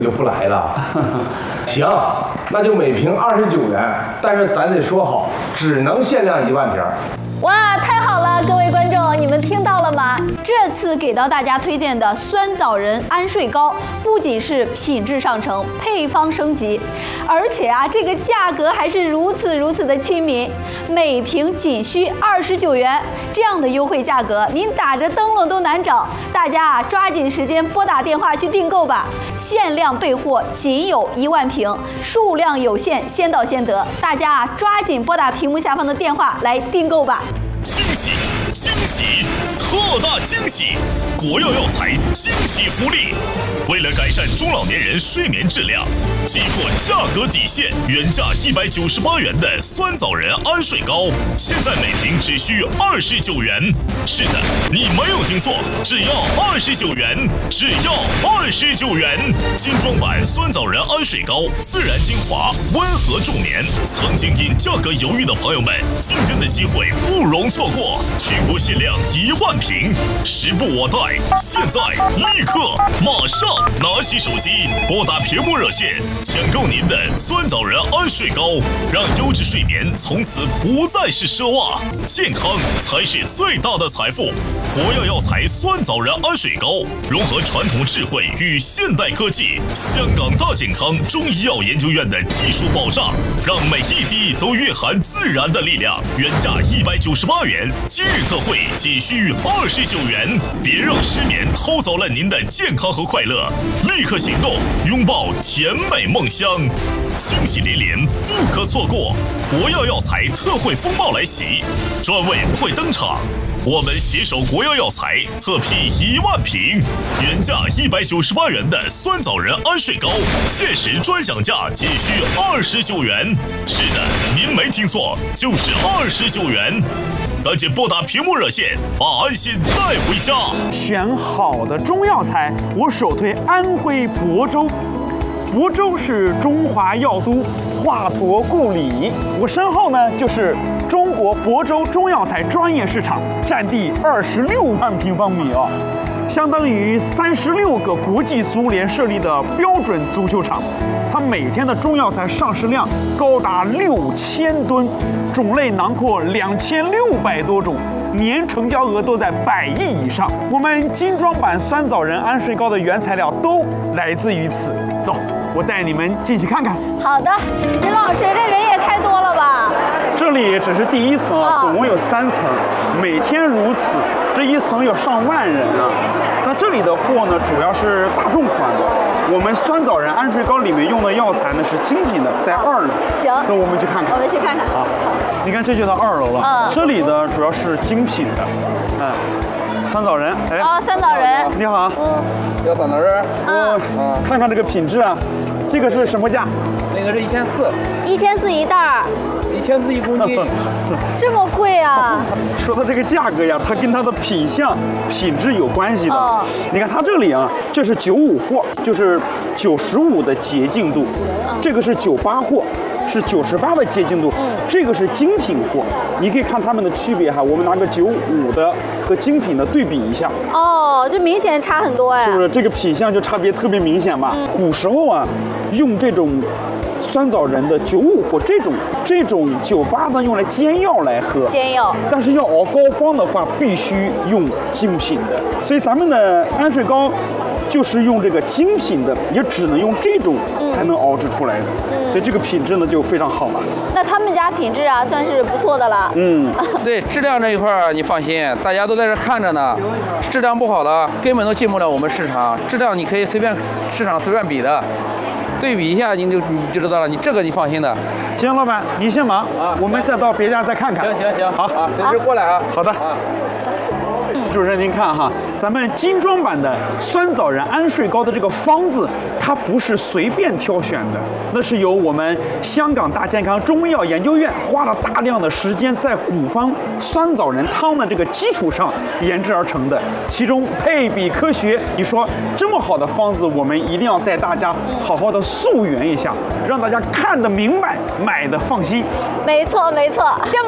就不来了。行，那就每瓶29元，但是咱得说好，只能限量1万瓶。 哇，太好了，各位观众，你们听到了吗？这次给到大家推荐的酸枣仁安睡膏，不仅是品质上乘，配方升级，而且啊，这个价格还是如此的亲民，每瓶仅需29元，这样的优惠价格，您打着灯笼都难找。大家啊，抓紧时间拨打电话去订购吧，限量备货，仅有1万瓶，数量有限，先到先得。大家啊，抓紧拨打屏幕下方的电话来订购吧。 惊喜！惊喜！特大惊喜！国药药材惊喜福利！为了改善中老年人睡眠质量，击破价格底线，原价198元的酸枣仁安睡膏，现在每瓶只需29元。是的，你没有听错，只要29元，只要29元！精装版酸枣仁安睡膏，自然精华，温和助眠。曾经因价格犹豫的朋友们，今天的机会不容错过，全国限量1万瓶，时不我待，现在立刻马上拿起手机，拨打屏幕热线，抢购您的酸枣仁安睡膏，让优质睡眠从此不再是奢望，健康才是最大的财富。国药药材酸枣仁安睡膏，融合传统智慧与现代科技，香港大健康中医药研究院的技术保障，让每一滴都蕴含自然的力量。原价198元，今日特惠仅需29元，别让失眠偷走了您的健康和快乐，立刻行动，拥抱甜美梦乡，惊喜连连，不可错过！国药药材特惠风暴来袭，专为会登场。我们携手国药药材特批1万瓶，原价198元的酸枣仁安睡膏，限时专享价仅需29元。是的，您没听错，就是29元。赶紧拨打屏幕热线，把安心带回家。 选好的中药材，我首推安徽亳州。亳州是中华药都，华佗故里。我身后呢就是中国亳州中药材专业市场，占地26万平方米啊，相当于36个国际足联设立的标准足球场。它每天的中药材上市量高达6000吨，种类囊括2600多种，年成交额都在100亿以上。我们精装版酸枣仁安睡膏的原材料都来自于此。走，我带你们进去看看。 好的，林老师，这人也太多了吧？ 这里只是第1层啊，总共有3层，每天如此，这1层有上万人啊。那这里的货呢，主要是大众款的。我们酸枣仁安睡膏里面用的药材呢是精品的，在2楼。 行， 走，我们去看看。 我们去看看。 好，你看这就到2楼了。这里的主要是精品的，酸枣仁。哎， 酸枣仁。 你好。 要酸枣仁。 看看这个品质啊，这个是什么价？ 那个是1400，1400 一袋儿 ，1400一公斤， 这么贵啊！ 说到这个价格呀，它跟它的品相、品质有关系的。你看它这里啊，这是95货，就是95的洁净度，这个是98货。是98的洁净度，这个是精品货，你可以看它们的区别哈。我们拿个95的和精品的对比一下， 这明显差很多哎， 是不是？这个品相就差别特别明显嘛。古时候啊，用这种酸枣仁的95货，这种98呢用来煎药来喝， 煎药。但是要熬膏方的话，必须用精品的。所以咱们的安睡膏就是用这个精品的，也只能用这种才能熬制出来的。所以这个品质呢就非常好了。 那他们家品质啊算是不错的了。 对，质量这一块你放心，大家都在这看着呢。质量不好的根本都进不了我们市场，质量你可以市场随便比的，对比一下你就知道了。你这个你放心的。 行，老板你先忙啊，我们再到别家再看看。 行， 好啊，随时过来啊。 好的。主持人您看哈，咱们精装版的酸枣仁安睡膏的这个方子，它不是随便挑选的，那是由我们香港大健康中医药研究院花了大量的时间在古方酸枣仁汤的这个基础上研制而成的，其中配比科学。你说这么好的方子，我们一定要带大家好好的溯源一下，让大家看得明白，买的放心。 没错，这么